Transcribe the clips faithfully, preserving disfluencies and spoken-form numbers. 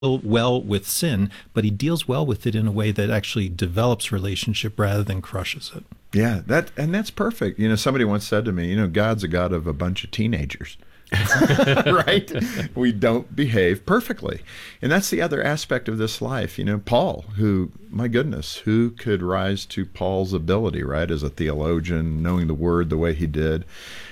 well with sin, but he deals well with it in a way that actually develops relationship rather than crushes it. Yeah, that and that's perfect. You know, somebody once said to me, you know, God's a God of a bunch of teenagers. Right? We don't behave perfectly. And that's the other aspect of this life. You know, Paul, who, my goodness, who could rise to Paul's ability, right, as a theologian, knowing the word the way he did.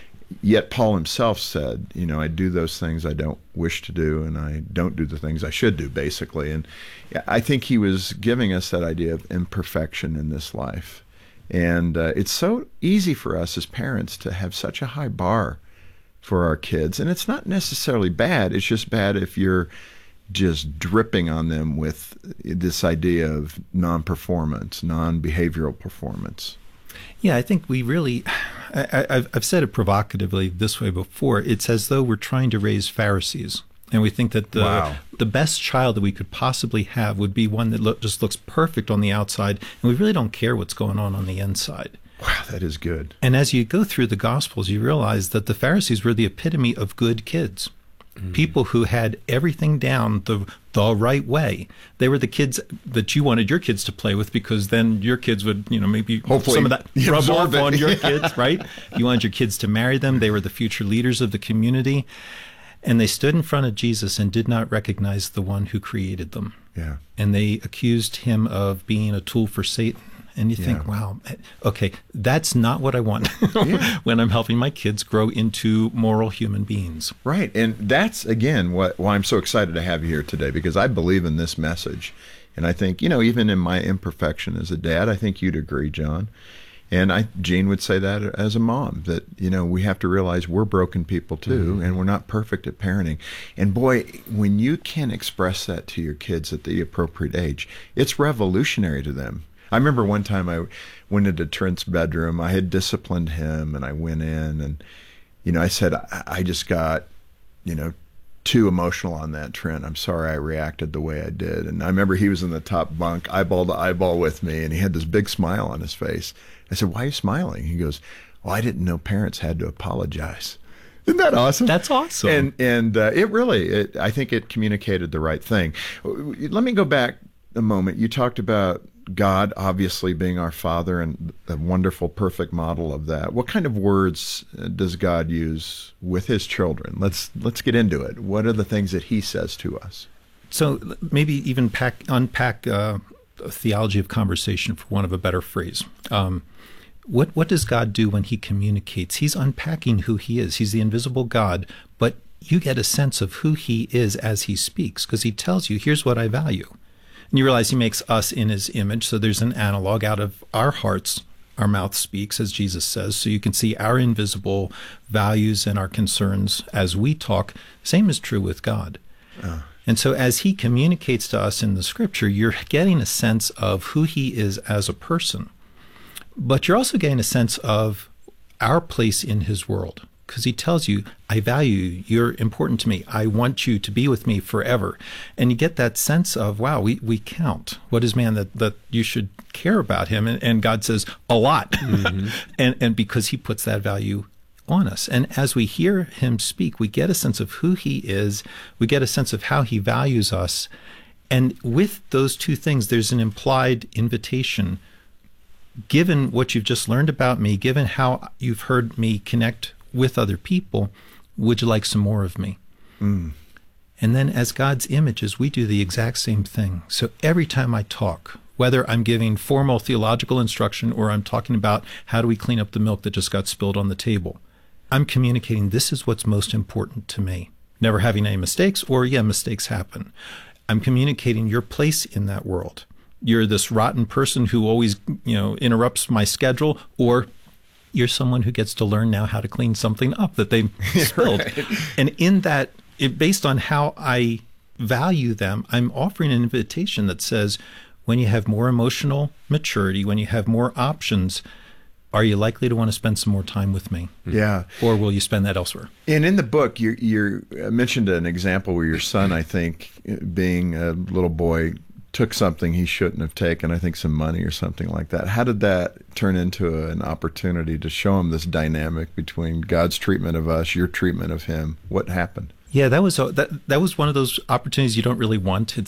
Yet Paul himself said, you know, I do those things I don't wish to do, and I don't do the things I should do, basically. And I think he was giving us that idea of imperfection in this life. And uh, it's so easy for us as parents to have such a high bar for our kids. And it's not necessarily bad. It's just bad if you're just dripping on them with this idea of non-performance, non-behavioral performance. Yeah, I think we really, I, I've, I've said it provocatively this way before. It's as though we're trying to raise Pharisees. And we think that the Wow. the best child that we could possibly have would be one that look, just looks perfect on the outside, and we really don't care what's going on on the inside. Wow, that is good. And as you go through the Gospels, you realize that the Pharisees were the epitome of good kids. Mm. People who had everything down the the right way. They were the kids that you wanted your kids to play with, because then your kids would, you know, maybe Hopefully some of that you rub absorb off it. on your kids, right? You wanted your kids to marry them. They were the future leaders of the community. And they stood in front of Jesus and did not recognize the one who created them. Yeah. And they accused him of being a tool for Satan. And you Yeah. think, wow, okay, that's not what I want Yeah. when I'm helping my kids grow into moral human beings. Right. And that's, again, what why I'm so excited to have you here today, because I believe in this message. And I think, you know, even in my imperfection as a dad, I think you'd agree, John. And I, Jean would say that as a mom, that, you know, we have to realize we're broken people too, mm-hmm. and we're not perfect at parenting. And boy, when you can express that to your kids at the appropriate age, it's revolutionary to them. I remember one time I went into Trent's bedroom. I had disciplined him, and I went in, and, you know, I said, I, I just got, you know, too emotional on that, Trent. I'm sorry I reacted the way I did. And I remember he was in the top bunk, eyeball to eyeball with me, and he had this big smile on his face. I said, why are you smiling? He goes, well, I didn't know parents had to apologize. Isn't that awesome? That's awesome. And and uh, it really, it, I think it communicated the right thing. Let me go back a moment. You talked about God obviously being our Father and a wonderful, perfect model of that. What kind of words does God use with his children? Let's let's get into it. What are the things that he says to us? So maybe even pack, unpack uh, a theology of conversation, for want of a better phrase. Um, what what does God do when he communicates? He's unpacking who he is. He's the invisible God, but you get a sense of who he is as he speaks, because he tells you, here's what I value. And you realize he makes us in his image, so there's an analog. Out of our hearts, our mouth speaks, as Jesus says, so you can see our invisible values and our concerns as we talk. Same is true with God. Uh. And so as he communicates to us in the scripture, you're getting a sense of who he is as a person, but you're also getting a sense of our place in his world. Because he tells you, I value you, you're important to me, I want you to be with me forever. And you get that sense of, wow, we, we count. What is man that, that you should care about him? And, and God says, a lot. Mm-hmm. and, and because he puts that value on us. And as we hear him speak, we get a sense of who he is, we get a sense of how he values us. And with those two things, there's an implied invitation. Given what you've just learned about me, given how you've heard me connect with other people, would you like some more of me? Mm. And then as God's images, we do the exact same thing. So every time I talk, whether I'm giving formal theological instruction or I'm talking about how do we clean up the milk that just got spilled on the table, I'm communicating this is what's most important to me. Never having any mistakes, or yeah, mistakes happen. I'm communicating your place in that world. You're this rotten person who always, you know, interrupts my schedule, or you're someone who gets to learn now how to clean something up that they spilled. Right. And in that, it, based on how I value them, I'm offering an invitation that says, when you have more emotional maturity, when you have more options, are you likely to want to spend some more time with me? Yeah. Or will you spend that elsewhere? And in the book, you you mentioned an example where your son, I think, being a little boy, took something he shouldn't have taken, I think some money or something like that. How did that turn into a, an opportunity to show him this dynamic between God's treatment of us, your treatment of him? What happened? Yeah, that was a, that that was one of those opportunities you don't really want. It's